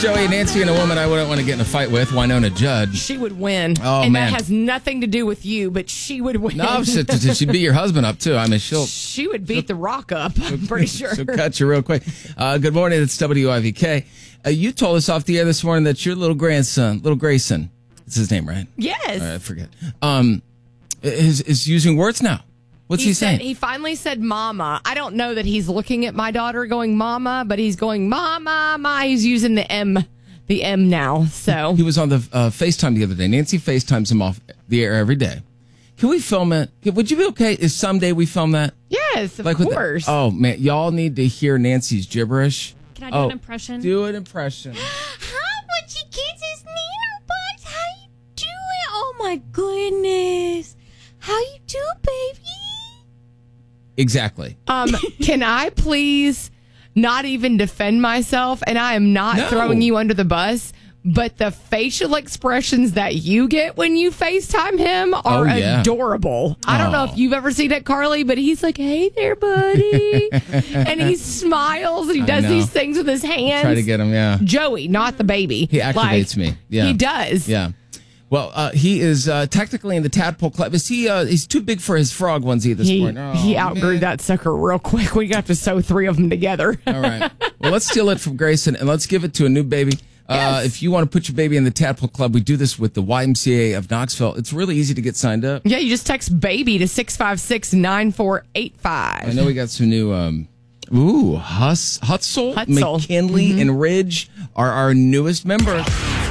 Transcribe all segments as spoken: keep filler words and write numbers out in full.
Joey, Nancy, and a woman I wouldn't want to get in a fight with, Winona Judd. She would win. Oh, and man. that has nothing to do with you, but she would win. No, she'd, she'd beat your husband up, too. I mean, she'll... She would beat The Rock up, I'm pretty sure. She'll cut you real quick. Uh, good morning, it's W I V K. Uh, you told us off the air this morning that your little grandson, little Grayson, it's his name, right? Yes. All right, I forget. Um, is, is using words now. What's he, he saying? Said, he finally said mama. I don't know that he's looking at my daughter going mama, but he's going mama, ma. He's using the M, the M now. So he was on the uh, FaceTime the other day. Nancy FaceTimes him off the air every day. Can we film it? Would you be okay if someday we film that? Yes, of like course. The, oh, man. Y'all need to hear Nancy's gibberish. Can I do oh, an impression? Do an impression. Hi, what you kids is Nina Bugs. How you doing? Oh, my goodness. How you do, baby? Exactly. Um, can I please not even defend myself? And I am not No. throwing you under the bus, but the facial expressions that you get when you FaceTime him are Oh, yeah. adorable. I don't know Oh. if you've ever seen it, Carly, but he's like, hey there, buddy. And he smiles and he I does know. these things with his hands. Try to get him, yeah. Joey, not the baby. He activates Like, me. Yeah. He does. Yeah. Well, uh, he is uh, technically in the tadpole club. Is he? Uh, he's too big for his frog onesie this He, morning. Oh, he outgrew man. that sucker real quick. We got to sew three of them together. All right. Well, let's steal it from Grayson and let's give it to a new baby. Uh, Yes. If you want to put your baby in the Tadpole Club, we do this with the Y M C A of Knoxville. It's really easy to get signed up. Yeah, you just text baby to six five six nine four eight five. I know we got some new, um, ooh, Hus, Hutzel, Hutzel. McKinley, Mm-hmm. and Ridge are our newest members.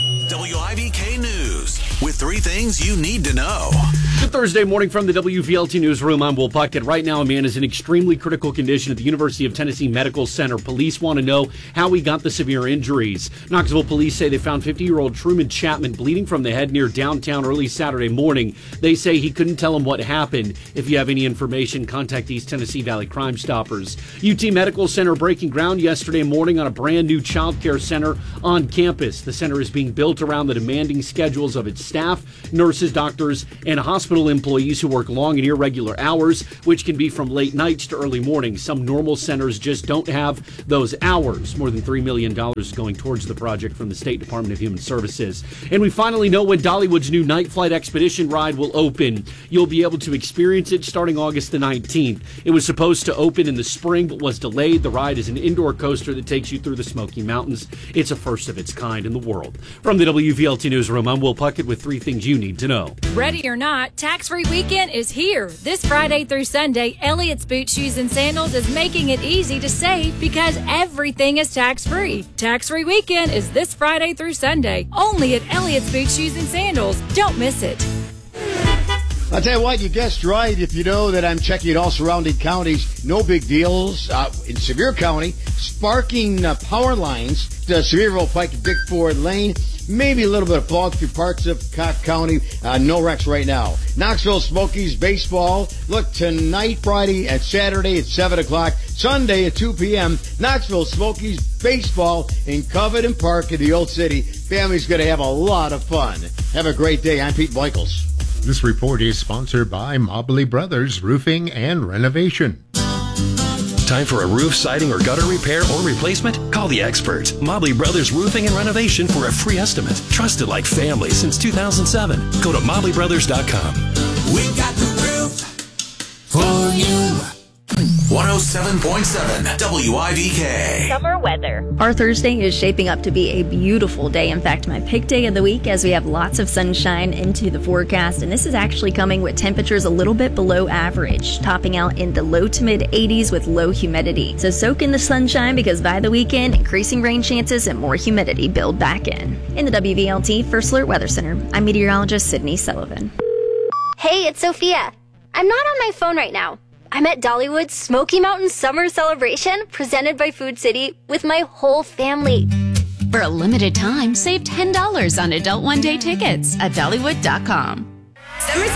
W I V K News with three things you need to know. Good Thursday morning from the W V L T Newsroom. I'm Will Puckett. Right now, a man is in extremely critical condition at the University of Tennessee Medical Center. Police want to know how he got the severe injuries. Knoxville police say they found fifty-year-old Truman Chapman bleeding from the head near downtown early Saturday morning. They say he couldn't tell him what happened. If you have any information, contact East Tennessee Valley Crime Stoppers. U T Medical Center breaking ground yesterday morning on a brand new child care center on campus. The center is being built around the demanding schedules of its staff, nurses, doctors, and hospital employees who work long and irregular hours, which can be from late nights to early mornings. Some normal centers just don't have those hours. More than three million dollars going towards the project from the State Department of Human Services. And we finally know when Dollywood's new Night Flight Expedition ride will open. You'll be able to experience it starting August the nineteenth. It was supposed to open in the spring, but was delayed. The ride is an indoor coaster that takes you through the Smoky Mountains. It's a first of its kind in the world. From the W V L T Newsroom, I'm Will Puckett with three things you need to know. Ready or not, tax-free weekend is here. This Friday through Sunday, Elliott's Boot Shoes and Sandals is making it easy to save because everything is tax-free. Tax-free weekend is this Friday through Sunday, only at Elliott's Boot Shoes and Sandals. Don't miss it. I'll tell you what, you guessed right if you know that I'm checking all surrounding counties. No big deals. Uh, in Sevier County, sparking uh, power lines to Sevierville, Pike, and Dick Ford Lane. Maybe a little bit of fog through parts of Cock County. Uh, no wrecks right now. Knoxville Smokies baseball. Look, tonight, Friday, and Saturday at seven o'clock. Sunday at two p.m. Knoxville Smokies baseball in Covington Park in the Old City. Family's going to have a lot of fun. Have a great day. I'm Pete Michaels. This report is sponsored by Mobley Brothers Roofing and Renovation. Time for a roof, siding, or gutter repair or replacement? Call the experts. Mobley Brothers Roofing and Renovation for a free estimate. Trusted like family since two thousand seven. Go to mobley brothers dot com. We got the roof for you. one oh seven point seven W I V K. Summer weather. Our Thursday is shaping up to be a beautiful day. In fact, my pick day of the week as we have lots of sunshine into the forecast. And this is actually coming with temperatures a little bit below average, topping out in the low to mid eighties with low humidity. So soak in the sunshine because by the weekend, increasing rain chances and more humidity build back in. In the W V L T First Alert Weather Center, I'm meteorologist Sydney Sullivan. Hey, it's Sophia. I'm not on my phone right now. I'm at Dollywood's Smoky Mountain Summer Celebration presented by Food City with my whole family. For a limited time, save ten dollars on adult one-day tickets at Dollywood dot com. Summer